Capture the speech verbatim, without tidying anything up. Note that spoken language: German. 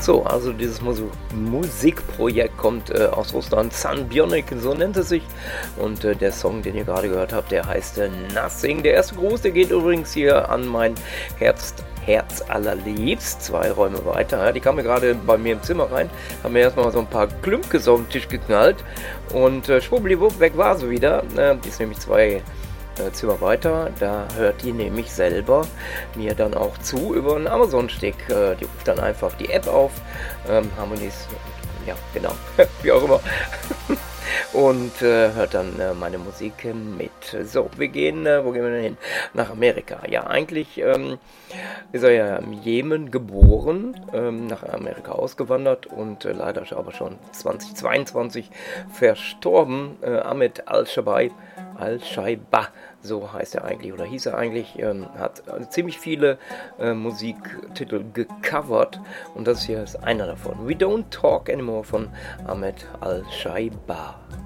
So, also dieses Musu- Musikprojekt kommt äh, aus Russland, Sun Bionic, so nennt es sich. Und äh, der Song, den ihr gerade gehört habt, der heißt äh, Nothing. Der erste Gruß, der geht übrigens hier an mein Herz, Herz allerliebst, zwei Räume weiter. Ja, die kam mir gerade bei mir im Zimmer rein, haben mir erstmal so ein paar Klümpkes auf den Tisch geknallt und äh, schwuppdiwupp, weg war sie wieder. Äh, die ist nämlich zwei äh, Zimmer weiter, da hört die nämlich selber mir dann auch zu über einen Amazon-Stick. Äh, die ruft dann einfach die App auf, ähm, Harmonies, ja genau, wie auch immer. Und äh, hört dann äh, meine Musik mit. So, wir gehen, äh, wo gehen wir denn hin? Nach Amerika. Ja, eigentlich ähm, ist er ja im Jemen geboren, ähm, nach Amerika ausgewandert und äh, leider aber schon zweitausendzweiundzwanzig verstorben. Äh, Ahmed Al-Shabai, Al-Shaiba, so heißt er eigentlich oder hieß er eigentlich, ähm, hat äh, ziemlich viele äh, Musiktitel gecovert und das hier ist einer davon. We Don't Talk Anymore von Ahmed Al-Shaiba.